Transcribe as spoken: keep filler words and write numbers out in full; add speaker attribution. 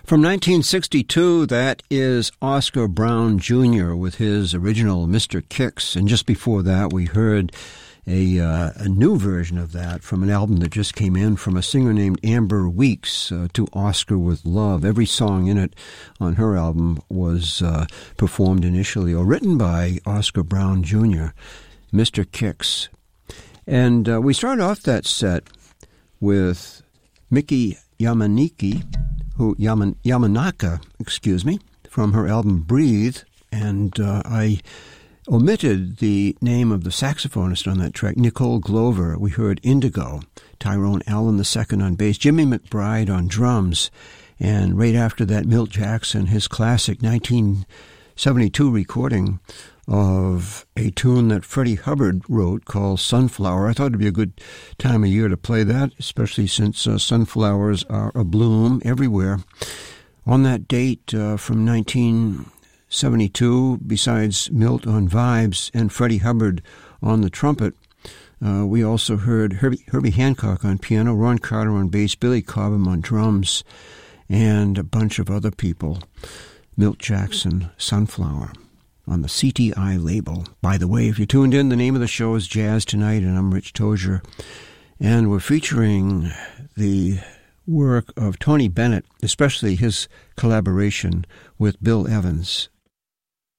Speaker 1: From nineteen sixty-two, that is Oscar Brown Junior with his original Mister Kicks. And just before that, we heard a, uh, a new version of that from an album that just came in from a singer named Amber Weeks, uh, To Oscar with Love. Every song in it on her album was uh, performed initially or written by Oscar Brown Junior, Mister Kicks. And uh, we started off that set with Miki Yamanaki, who Yaman, Yamanaka, excuse me, from her album Breathe, and uh, I omitted the name of the saxophonist on that track, Nicole Glover. We heard Indigo, Tyrone Allen the second on bass, Jimmy McBride on drums, and right after that, Milt Jackson, his classic nineteen seventy-two recording of a tune that Freddie Hubbard wrote called Sunflower. I thought it'd be a good time of year to play that, especially since uh, sunflowers are abloom everywhere. On that date uh, from nineteen seventy-two, besides Milt on vibes and Freddie Hubbard on the trumpet, uh, we also heard Herbie, Herbie Hancock on piano, Ron Carter on bass, Billy Cobham on drums, and a bunch of other people. Milt Jackson, Sunflower, on the C T I label. By the way, if you tuned in, the name of the show is Jazz Tonight, and I'm Rich Tozier. And we're featuring the work of Tony Bennett, especially his collaboration with Bill Evans.